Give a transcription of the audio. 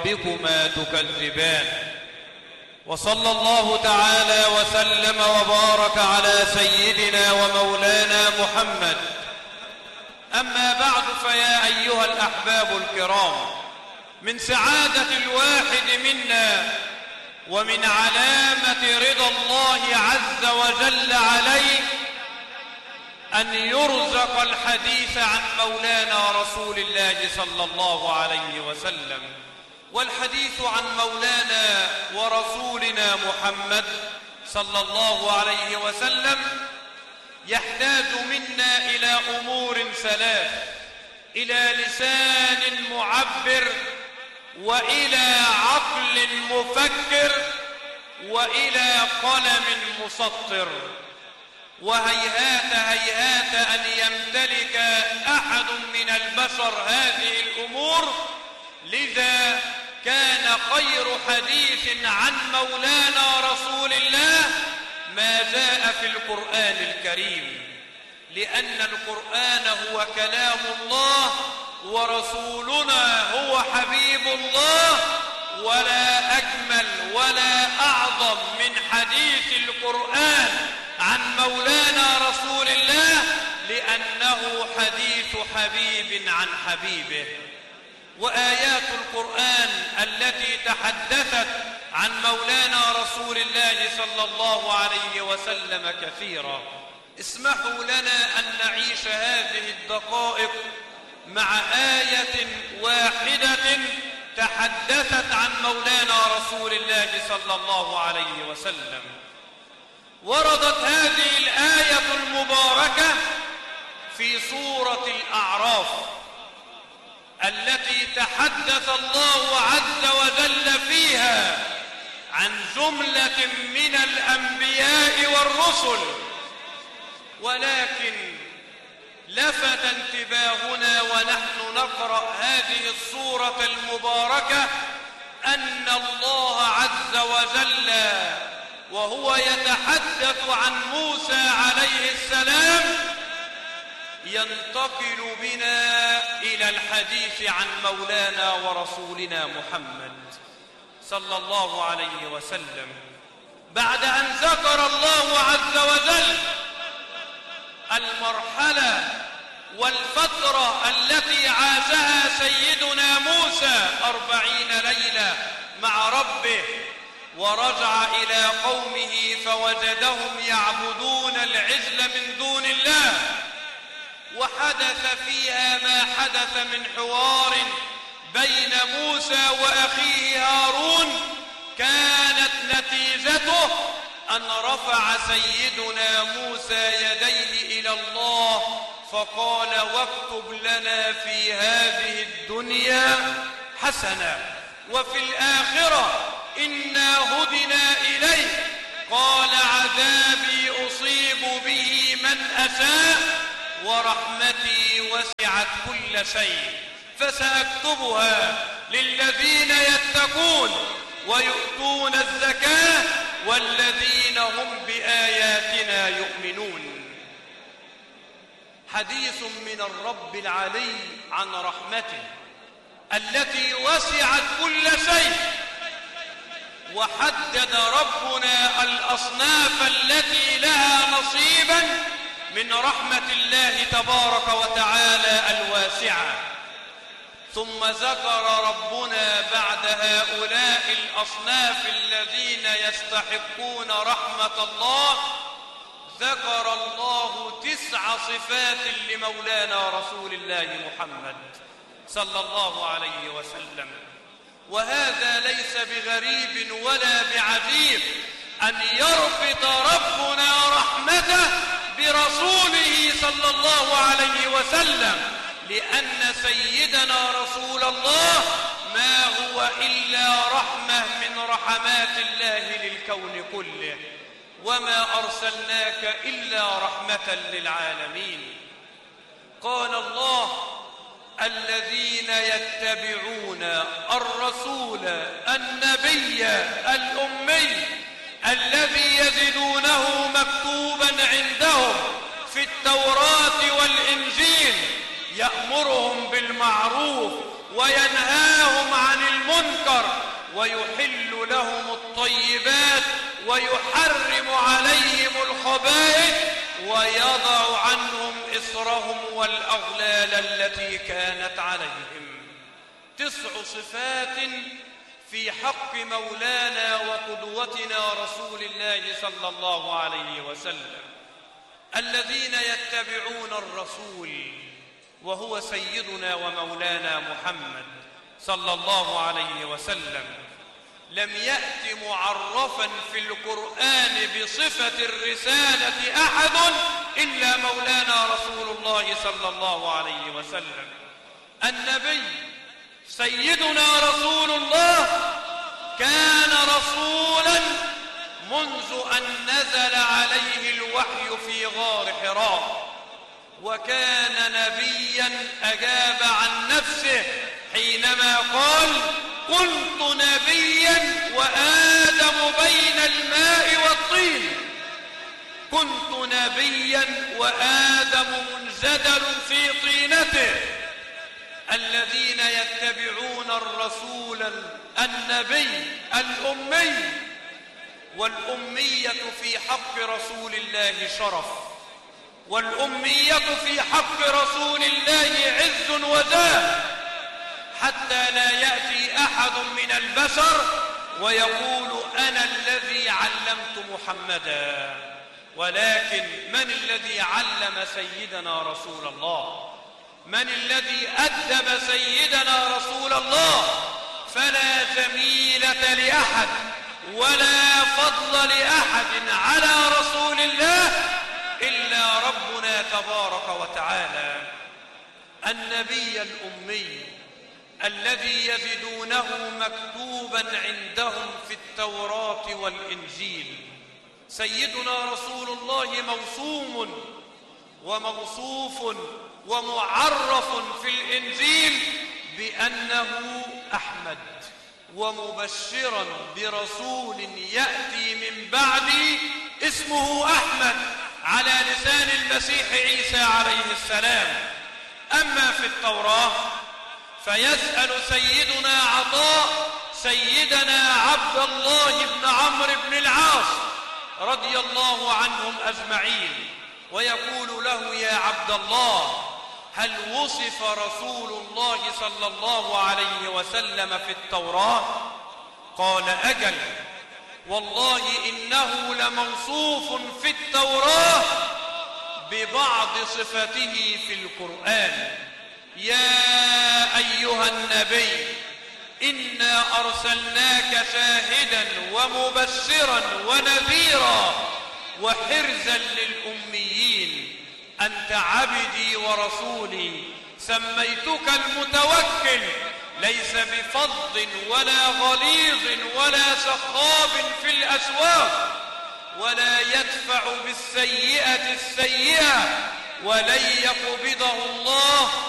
ربكما تكذبان. وصلى الله تعالى وسلم وبارك على سيدنا ومولانا محمد. أما بعد، فيا أيها الأحباب الكرام، من سعادة الواحد منا ومن علامة رضا الله عز وجل عليه أن يرزق الحديث عن مولانا رسول الله صلى الله عليه وسلم. والحديث عن مولانا ورسولنا محمد صلى الله عليه وسلم يحتاج منا إلى أمور ثلاث: إلى لسان معبر، وإلى عقل مفكر، وإلى قلم مسطر. وهيهات هيهات أن يمتلك أحد من البشر هذه الأمور، لذا كان خير حديث عن مولانا رسول الله ما جاء في القرآن الكريم، لأن القرآن هو كلام الله ورسولنا هو حبيب الله، ولا أجمل ولا أعظم من حديث القرآن عن مولانا رسول الله، لأنه حديث حبيب عن حبيبه. وآيات القرآن التي تحدثت عن مولانا رسول الله صلى الله عليه وسلم كثيرة. اسمحوا لنا أن نعيش هذه الدقائق مع آية واحدة تحدثت عن مولانا رسول الله صلى الله عليه وسلم. وردت هذه الآية المباركة في سورة الأعراف، التي تحدث الله عز وجل فيها عن جملة من الأنبياء والرسل. ولكن لفت انتباهنا ونحن نقرأ هذه السورة المباركة أن الله عز وجل وهو يتحدث عن موسى عليه السلام ينتقل بنا إلى الحديث عن مولانا ورسولنا محمد صلى الله عليه وسلم، بعد أن ذكر الله عز وجل المرحلة والفترة التي عاشها سيدنا موسى 40 ليلة مع ربه، ورجع إلى قومه فوجدهم يعبدون العجل من دون الله، وحدث فيها ما حدث من حوار بين موسى وأخيه هارون. كانت نتيجته أن رفع سيدنا موسى يديه إلى الله فقال: واكتب لنا في هذه الدنيا حسنة وفي الآخرة إنا هدنا إليه. قال: عذابي أصيب به من أشاء ورحمتي وسعت كل شيء فسأكتبها للذين يتقون ويؤتون الزكاة والذين هم بآياتنا يؤمنون. حديث من الرب العلي عن رحمته التي وسعت كل شيء، وحدد ربنا الأصناف التي لها نصيبا من رحمة الله تبارك وتعالى الواسعة. ثم ذكر ربنا بعد هؤلاء الأصناف الذين يستحقون رحمة الله، ذكر الله 9 صفات لمولانا رسول الله محمد صلى الله عليه وسلم. وهذا ليس بغريب ولا بعجيب أن يربط ربنا رحمته برسوله صلى الله عليه وسلم، لأن سيدنا رسول الله ما هو إلا رحمة من رحمات الله للكون كله، وما أرسلناك إلا رحمة للعالمين. قال الله: الذين يتبعون الرسول النبي الأمي الذي يجدونه مكتوبا عندهم في التوراة والإنجيل يأمرهم بالمعروف وينهاهم عن المنكر ويحل لهم الطيبات ويحرم عليهم الخبائث ويضع عنهم إصرهم والأغلال التي كانت عليهم. 9 صفات في حق مولانا وقدوتنا رسول الله صلى الله عليه وسلم. الذين يتبعون الرسول وهو سيدنا ومولانا محمد صلى الله عليه وسلم لم يأت معرفا في القرآن بصفة الرسالة أحد إلا مولانا رسول الله صلى الله عليه وسلم. النبي سيدنا رسول الله كان رسولا منذ أن نزل عليه الوحي في غار حراء، وكان نبيا أجاب عن نفسه حينما قال: كنت نبيا وآدم بين الماء والطين. كنت نبيا وآدم منزدل في طينته. الذين يتبعون الرسول النبي الأمي، والأمية في حق رسول الله شرف، والأمية في حق رسول الله عز وزان، حتى لا يأتي أحد من البشر ويقول أنا الذي علمت محمدا. ولكن من الذي علم سيدنا رسول الله؟ من الذي أدب سيدنا رسول الله؟ فلا زميلة لأحد ولا فضل لأحد على رسول الله إلا ربنا تبارك وتعالى. النبي الأمي الذي يجدونه مكتوبا عندهم في التوراة والإنجيل. سيدنا رسول الله موسوم وموصوف ومعرف في الإنجيل بأنه أحمد، ومبشرا برسول يأتي من بعدي اسمه أحمد على لسان المسيح عيسى عليه السلام. أما في التوراة فيسأل سيدنا عطاء سيدنا عبد الله بن عمرو بن العاص رضي الله عنهم أجمعين ويقول له: يا عبد الله، هل وصف رسول الله صلى الله عليه وسلم في التوراة؟ قال: أجل، والله إنه لموصوف في التوراة ببعض صفته في القرآن. يا أيها النبي إنا أرسلناك شاهدا ومبشرا ونذيرا وحرزا للأميين، أنت عبدي ورسولي، سميتك المتوكل، ليس بفظ ولا غليظ ولا سخاب في الأسواق، ولا يدفع بالسيئة السيئة، ولن يقبضه الله